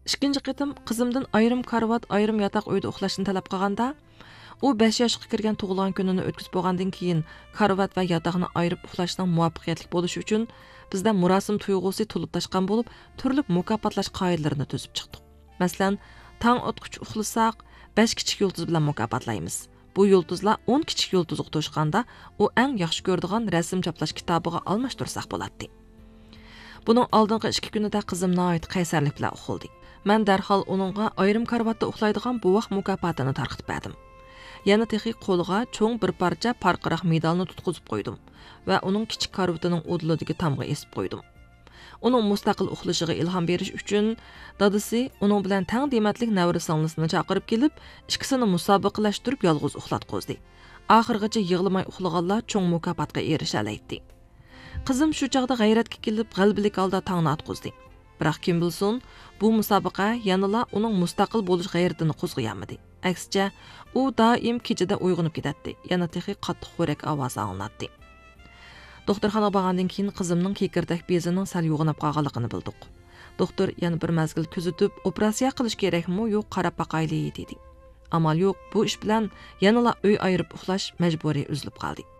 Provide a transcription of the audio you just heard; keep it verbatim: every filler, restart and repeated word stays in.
ikkinchi qitim qizimdan ayrim karvat, ayrim yataq uyda uxlashni talab qilganda, u besh yoshga kirgan tug'ilgan kunini o'tkazib bo'lgandan keyin karvat va yataqni ayirib uxlashning muvaffaqiyatli bo'lishi uchun bizda murosim tuyg'usi to'lib toshgan bo'lib, turli mukofotlash qoidalarini tuzib chiqdik. Masalan, tong otquchi uxlasak, besh kichik yulduz bilan mukofotlaymiz. Bu yulduzlar o'n kichik yulduzga to'shqanda, u eng yaxshi ko'radigan rasm choplash kitobiga almashtirsak bo'ladi. Buning oldingi ikki kunida qizim nihoyat qaysarlik bilan uxladi. Men darhol uningga ayrim karvatda uxlaydigan bu vaqt mukofotini tarqitib berdim. Yana texi qo'liga cho'ng bir parcha parqiraq medalni tutqizib qo'ydim va uning kichik karvatining o'dlidagi tamga esib qo'ydim. Uning mustaqil uxlashiga ilhom berish uchun dadasi uning bilan tang dematlik navri singlisini chaqirib kelib, ikkisini musobaqalashtirib yolg'iz uxlatqizdi. Oxirgacha yig'lamay uxlaganlar cho'ng mukofotga erisha oladi. Qizim shu chaqda g'ayratga kelib, g'albilik holda tangni atqizdi. Biroq kim bilsin, bu musobaqa yanala uning mustaqil bo'lish g'ayratini qo'zg'ayamadi. Aksicha, u doim kechada uyg'onib ketadi. Yana texi qattiq xo'rak ovozi anglatdi. Doktorxonaga borgandan keyin qizimning kekirdak bezining sal yo'g'inib qolganligini bildik. Doktor yana bir mazgil kuzatib, operatsiya qilish kerakmi, yo'q qarab baqayli dedi. Amal yo'q, bu ish bilan yanala uy ayirib uxlash majburiy uzilib qoldi.